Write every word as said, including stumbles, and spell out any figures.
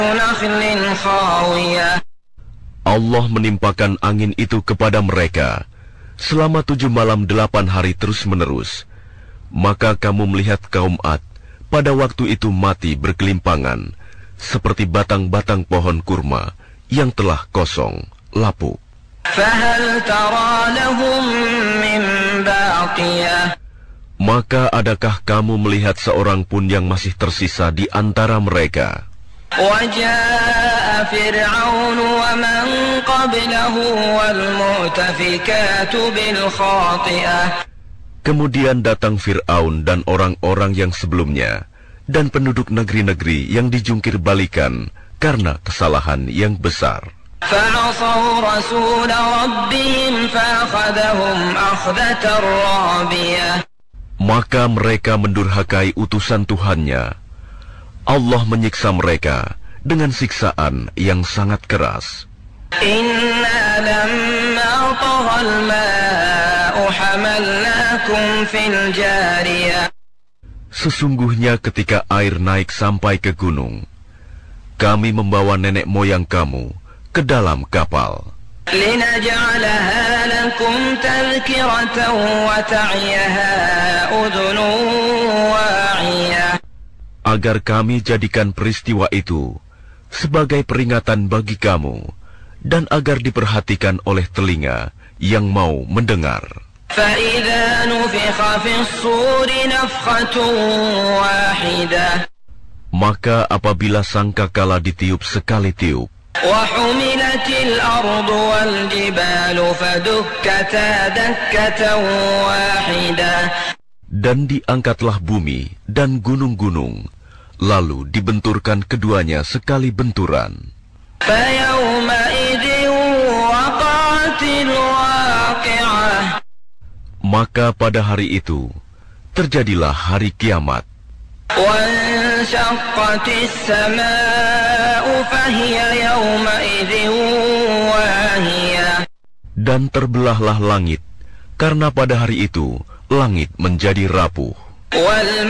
Allah menimpakan angin itu kepada mereka selama tujuh malam delapan hari terus-menerus. Maka kamu melihat kaum Ad pada waktu itu mati berkelimpangan, seperti batang-batang pohon kurma yang telah kosong, lapuk. Maka adakah kamu melihat seorang pun yang masih tersisa di antara mereka? Kemudian datang Fir'aun dan orang-orang yang sebelumnya, dan penduduk negeri-negeri yang dijungkir balikan karena kesalahan yang besar. Maka mereka mendurhakai utusan Tuhannya. Allah menyiksa mereka dengan siksaan yang sangat keras. Inna lamma taghal ma'u hamalnakum fil jariyah. Sesungguhnya ketika air naik sampai ke gunung, kami membawa nenek moyang kamu ke dalam kapal. Linaj'alaha lakum tadhkiratan wa ta'iyaha udhunun wa'iyah. Agar kami jadikan peristiwa itu sebagai peringatan bagi kamu, dan agar diperhatikan oleh telinga yang mau mendengar. Maka apabila sangkakala ditiup sekali tiup, dan diangkatlah bumi dan gunung-gunung, lalu dibenturkan keduanya sekali benturan. Maka pada hari itu terjadilah hari kiamat. Dan terbelahlah langit, karena pada hari itu langit menjadi rapuh.